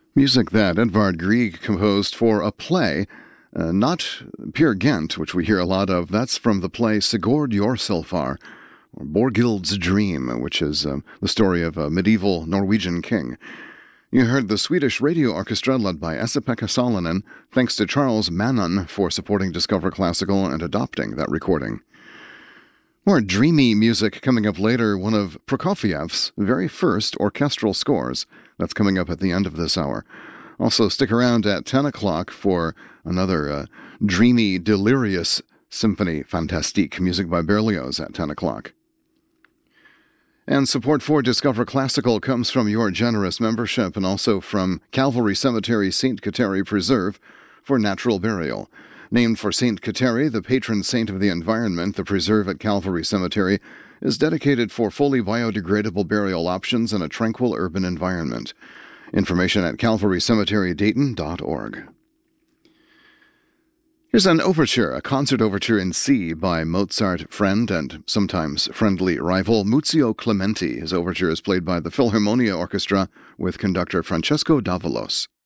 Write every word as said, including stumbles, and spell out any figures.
Music that Edvard Grieg composed for a play, uh, not Peer Gynt, which we hear a lot of. That's from the play Sigurd Jorsalfar, or Borghild's Dream, which is uh, the story of a medieval Norwegian king. You heard the Swedish Radio Orchestra led by Esa-Pekka Salonen, thanks to Charles Mannon for supporting Discover Classical and adopting that recording. More dreamy music coming up later, one of Prokofiev's very first orchestral scores. That's coming up at the end of this hour. Also, stick around at ten o'clock for another uh, dreamy, delirious symphony fantastique, music by Berlioz at ten o'clock. And support for Discover Classical comes from your generous membership and also from Calvary Cemetery Saint Kateri Preserve for natural burial. Named for Saint Kateri, the patron saint of the environment, the preserve at Calvary Cemetery is dedicated for fully biodegradable burial options in a tranquil urban environment. Information at calvary cemetery dayton dot org. Here's an overture, a concert overture in C by Mozart friend and sometimes friendly rival Muzio Clementi. His overture is played by the Philharmonia Orchestra with conductor Francesco Davalos.